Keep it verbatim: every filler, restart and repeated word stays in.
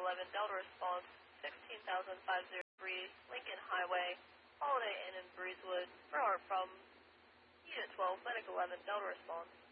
eleven Delta response, sixteen thousand five hundred three Lincoln Highway, Holiday Inn in Breezewood, for our problem. Unit twelve, Medic eleven Delta response.